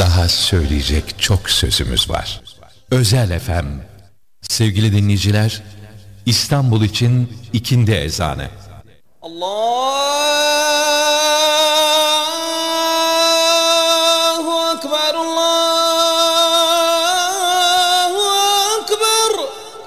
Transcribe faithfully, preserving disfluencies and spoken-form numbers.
Daha söyleyecek çok sözümüz var. Özel F M. Sevgili dinleyiciler, İstanbul için ikindi ezanı. Allah!